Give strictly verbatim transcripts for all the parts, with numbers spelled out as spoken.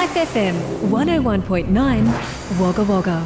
Life F M one oh one point nine Wagga Wagga.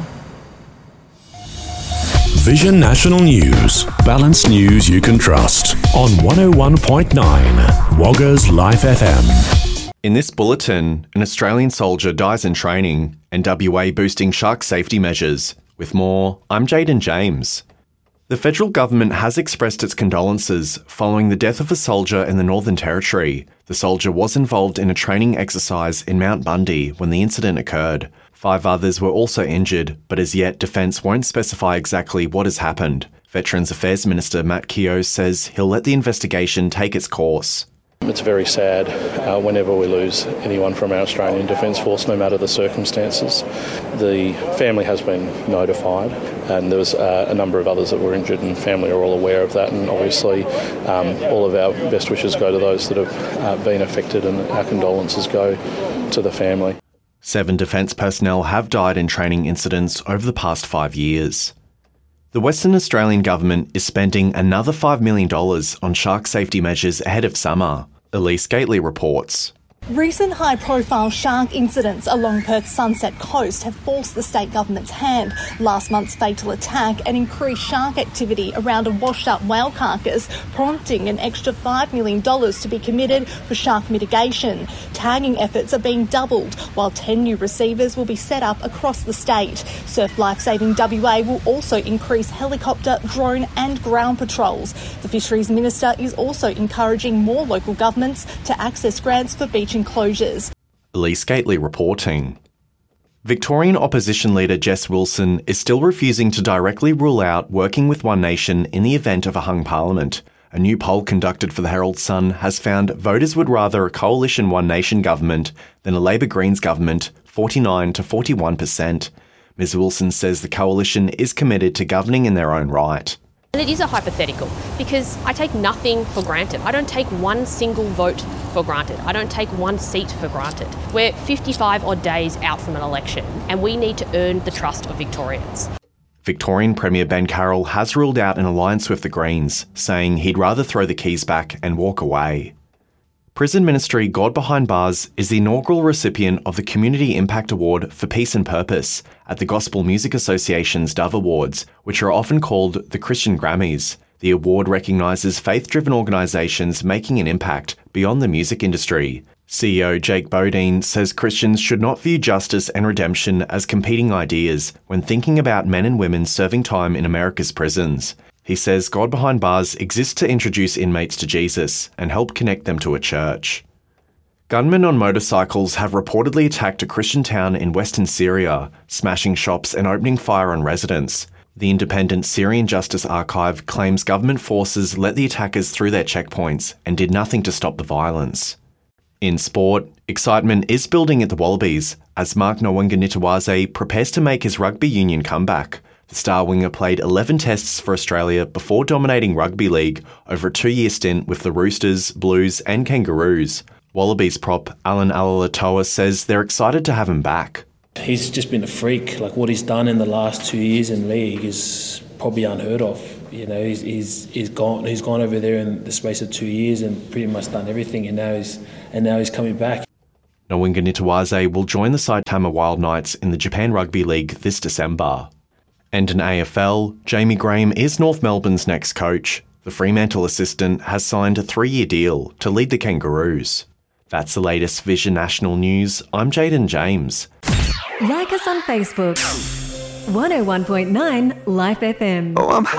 Vision National News. Balanced news you can trust on one oh one point nine Wagga's Life F M. In this bulletin, an Australian soldier dies in training and W A boosting shark safety measures. With more, I'm Jaden James. The federal government has expressed its condolences following the death of a soldier in the Northern Territory. The soldier was involved in a training exercise in Mount Bundy when the incident occurred. Five others were also injured, but as yet Defence won't specify exactly what has happened. Veterans Affairs Minister Matt Keogh says he'll let the investigation take its course. It's very sad uh, whenever we lose anyone from our Australian Defence Force, no matter the circumstances. The family has been notified, and there was uh, a number of others that were injured, and family are all aware of that, and obviously um, all of our best wishes go to those that have uh, been affected, and our condolences go to the family. Seven Defence personnel have died in training incidents over the past five years. The Western Australian Government is spending another five million dollars on shark safety measures ahead of summer. Elise Gately reports. Recent high-profile shark incidents along Perth's Sunset Coast have forced the state government's hand. Last month's fatal attack and increased shark activity around a washed-up whale carcass, prompting an extra five million dollars to be committed for shark mitigation. Tagging efforts are being doubled, while ten new receivers will be set up across the state. Surf Lifesaving W A will also increase helicopter, drone and ground patrols. The Fisheries Minister is also encouraging more local governments to access grants for beach enclosures. Elise Gately reporting. Victorian opposition leader Jess Wilson is still refusing to directly rule out working with One Nation in the event of a hung parliament. A new poll conducted for the Herald Sun has found voters would rather a coalition One Nation government than a Labor Greens government, forty-nine to forty-one percent. Ms Wilson says the coalition is committed to governing in their own right. And it is a hypothetical because I take nothing for granted. I don't take one single vote for granted. I don't take one seat for granted. We're fifty-five odd days out from an election and we need to earn the trust of Victorians. Victorian Premier Ben Carroll has ruled out an alliance with the Greens, saying he'd rather throw the keys back and walk away. Prison Ministry God Behind Bars is the inaugural recipient of the Community Impact Award for Peace and Purpose at the Gospel Music Association's Dove Awards, which are often called the Christian Grammys. The award recognises faith-driven organisations making an impact beyond the music industry. C E O Jake Bodine says Christians should not view justice and redemption as competing ideas when thinking about men and women serving time in America's prisons. He says God Behind Bars exists to introduce inmates to Jesus and help connect them to a church. Gunmen on motorcycles have reportedly attacked a Christian town in western Syria, smashing shops and opening fire on residents. The independent Syrian Justice Archive claims government forces let the attackers through their checkpoints and did nothing to stop the violence. In sport, excitement is building at the Wallabies as Mark Nawaqanitawase prepares to make his rugby union comeback. The star winger played eleven tests for Australia before dominating rugby league over a two-year stint with the Roosters, Blues and Kangaroos. Wallabies prop Alan Alalatoa says they're excited to have him back. He's just been a freak. Like what he's done in the last two years in league is probably unheard of. You know, he's he's, he's gone he's gone over there in the space of two years and pretty much done everything, and now he's and now he's coming back. Nawaqanitawase will join the Saitama Wild Knights in the Japan Rugby League this December. And in A F L, Jamie Graham is North Melbourne's next coach. The Fremantle assistant has signed a three-year deal to lead the Kangaroos. That's the latest Vision National News. I'm Jaden James. Like us on Facebook. one oh one point nine Life F M. Oh, I'm